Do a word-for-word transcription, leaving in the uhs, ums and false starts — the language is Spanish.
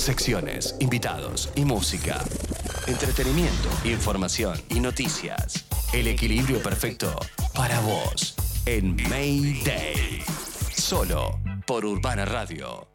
Secciones, invitados y música. Entretenimiento, información y noticias. El equilibrio perfecto para vos en Mayday. Solo por Urbana Radio.